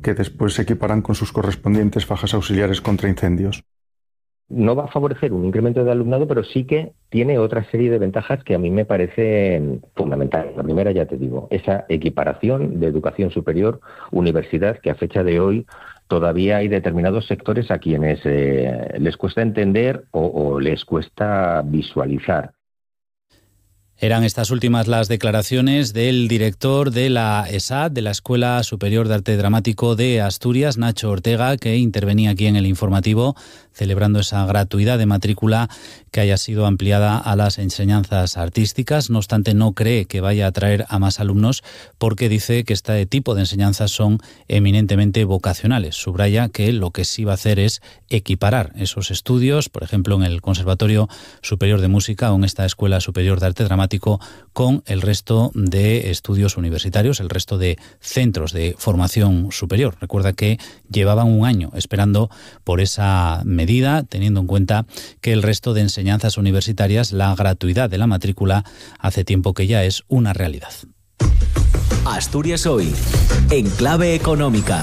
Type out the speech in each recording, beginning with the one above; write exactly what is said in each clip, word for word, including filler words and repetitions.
que después se equiparán con sus correspondientes fajas auxiliares contra incendios. No va a favorecer un incremento de alumnado, pero sí que tiene otra serie de ventajas que a mí me parecen fundamentales. La primera, ya te digo, esa equiparación de educación superior, universidad, que a fecha de hoy todavía hay determinados sectores a quienes eh, les cuesta entender o, o les cuesta visualizar. Eran estas últimas las declaraciones del director de la ESAD, de la Escuela Superior de Arte Dramático de Asturias, Nacho Ortega, que intervenía aquí en el informativo, celebrando esa gratuidad de matrícula que haya sido ampliada a las enseñanzas artísticas. No obstante, no cree que vaya a atraer a más alumnos porque dice que este tipo de enseñanzas son eminentemente vocacionales. Subraya que lo que sí va a hacer es equiparar esos estudios, por ejemplo, en el Conservatorio Superior de Música o en esta Escuela Superior de Arte Dramático, con el resto de estudios universitarios, el resto de centros de formación superior. Recuerda que llevaban un año esperando por esa medida, teniendo en cuenta que el resto de enseñanzas universitarias, la gratuidad de la matrícula, hace tiempo que ya es una realidad. Asturias Hoy, en clave económica.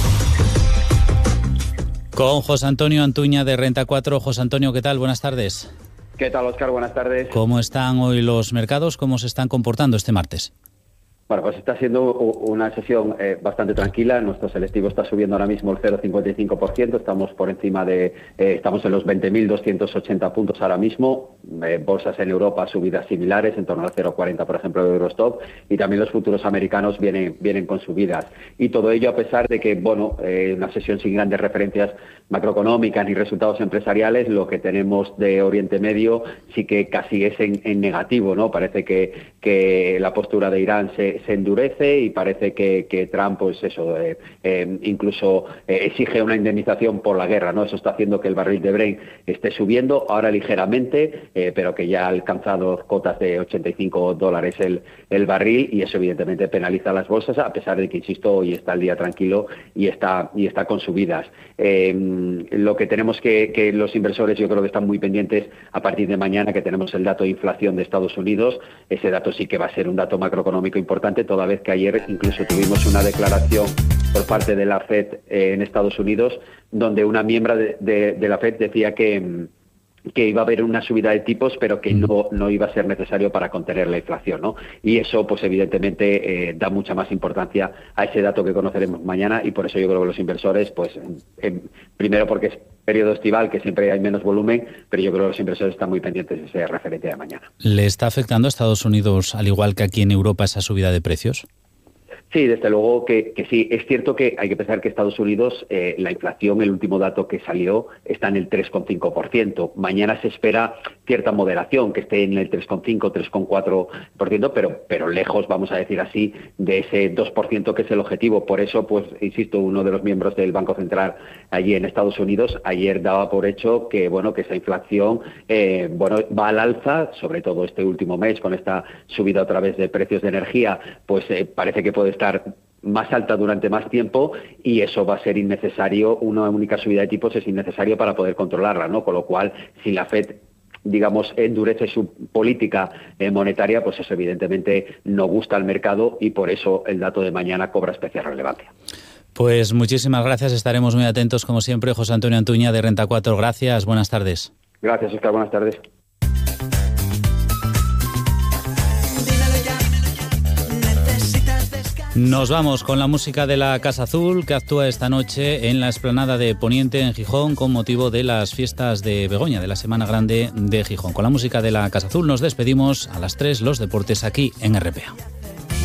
Con José Antonio Antuña de Renta cuatro. José Antonio, ¿qué tal? Buenas tardes. ¿Qué tal, Óscar? Buenas tardes. ¿Cómo están hoy los mercados? ¿Cómo se están comportando este martes? Bueno, pues está siendo una sesión eh, bastante tranquila. Nuestro selectivo está subiendo ahora mismo el cero coma cincuenta y cinco por ciento. Estamos por encima de, eh, estamos en los veinte mil doscientos ochenta puntos ahora mismo. Eh, bolsas en Europa subidas similares, en torno al cero coma cuarenta, por ejemplo, de Eurostock. Y también los futuros americanos vienen, vienen con subidas. Y todo ello a pesar de que, bueno, eh, una sesión sin grandes referencias macroeconómicas ni resultados empresariales. Lo que tenemos de Oriente Medio sí que casi es en, en negativo, ¿no? Parece que, que la postura de Irán se se endurece y parece que, que Trump, pues eso, eh, eh, incluso eh, exige una indemnización por la guerra, ¿no? Eso está haciendo que el barril de Brent esté subiendo, ahora ligeramente, eh, pero que ya ha alcanzado cotas de ochenta y cinco dólares el, el barril, y eso evidentemente penaliza a las bolsas, a pesar de que, insisto, hoy está el día tranquilo y está, y está con subidas. Eh, lo que tenemos que, que los inversores, yo creo que están muy pendientes a partir de mañana, que tenemos el dato de inflación de Estados Unidos. Ese dato sí que va a ser un dato macroeconómico importante, toda vez que ayer incluso tuvimos una declaración por parte de la Fed eh, en Estados Unidos, donde una miembro de, de, de la Fed decía que, que iba a haber una subida de tipos, pero que no, no iba a ser necesario para contener la inflación, ¿no? Y eso, pues evidentemente, eh, da mucha más importancia a ese dato que conoceremos mañana, y por eso yo creo que los inversores, pues, eh, primero porque es periodo estival, que siempre hay menos volumen, pero yo creo que los inversores están muy pendientes de ese referente de mañana. ¿Le está afectando a Estados Unidos, al igual que aquí en Europa, esa subida de precios? Sí, desde luego que, que sí. Es cierto que hay que pensar que Estados Unidos, eh, la inflación, el último dato que salió, está en el tres coma cinco por ciento. Mañana se espera cierta moderación, que esté en el tres coma cinco, tres coma cuatro por ciento, pero, pero lejos, vamos a decir así, de ese dos por ciento que es el objetivo. Por eso, pues, insisto, uno de los miembros del Banco Central allí en Estados Unidos ayer daba por hecho que, bueno, que esa inflación, eh, bueno, va al alza, sobre todo este último mes, con esta subida otra vez de precios de energía, pues eh, parece que puede estar más alta durante más tiempo, y eso va a ser innecesario. Una única subida de tipos es innecesario para poder controlarla, ¿no? Con lo cual, si la Fed, digamos, endurece su política eh, monetaria, pues eso evidentemente no gusta al mercado, y por eso el dato de mañana cobra especial relevancia. Pues muchísimas gracias, estaremos muy atentos como siempre. José Antonio Antuña de Renta cuatro, gracias, buenas tardes. Gracias, Óscar, buenas tardes. Nos vamos con la música de la Casa Azul, que actúa esta noche en la explanada de Poniente en Gijón con motivo de las fiestas de Begoña, de la Semana Grande de Gijón. Con la música de la Casa Azul nos despedimos. A las tres, los deportes aquí en R P A.